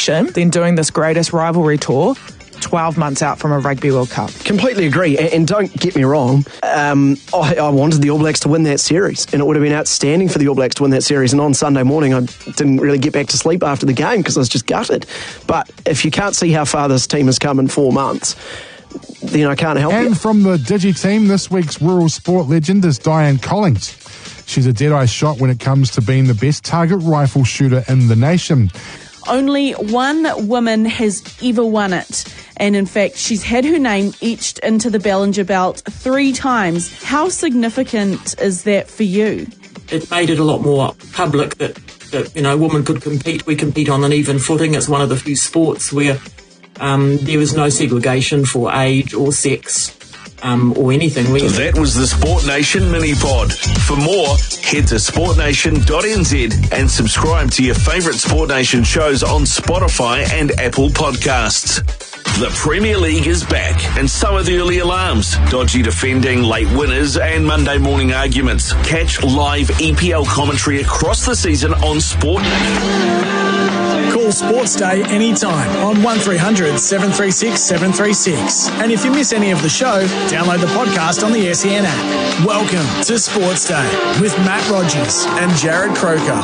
celebration than doing this greatest rivalry tour 12 months out from a Rugby World Cup. Completely agree. And don't get me wrong, I wanted the All Blacks to win that series, and it would have been outstanding for the All Blacks to win that series. And on Sunday morning, I didn't really get back to sleep after the game because I was just gutted. But if you can't see how far this team has come in 4 months, then I can't help you. And from the Digi team, this week's rural sport legend is Diane Collins. She's a dead-eye shot when it comes to being the best target rifle shooter in the nation. Only one woman has ever won it. And in fact, she's had her name etched into the Bellinger Belt 3 times. How significant is that for you? It made it a lot more public that women could compete. We compete on an even footing. It's one of the few sports where there is no segregation for age or sex. Or anything. That was the Sport Nation mini-pod. For more, head to sportnation.nz and subscribe to your favourite Sport Nation shows on Spotify and Apple Podcasts. The Premier League is back, and so are the early alarms, dodgy defending, late winners, and Monday morning arguments. Catch live EPL commentary across the season on Sport Nation. Call Sports Day anytime on 1300 736 736. And if you miss any of the show, download the podcast on the SEN app. Welcome to Sports Day with Matt Rogers and Jared Croker.